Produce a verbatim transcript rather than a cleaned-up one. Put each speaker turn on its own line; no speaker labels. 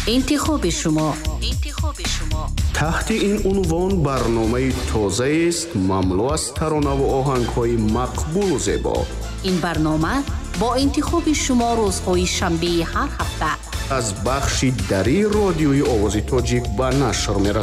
انتخاب شما انتخاب شما
تحت این عنوان برنامه تازه است مملو از ترانه و آهنگ‌های مقبول و زیبا.
این برنامه با انتخاب شما روزهای شنبه هر هفته
از بخش دری رادیوی آواز تاجیک به نشر می‌رسد.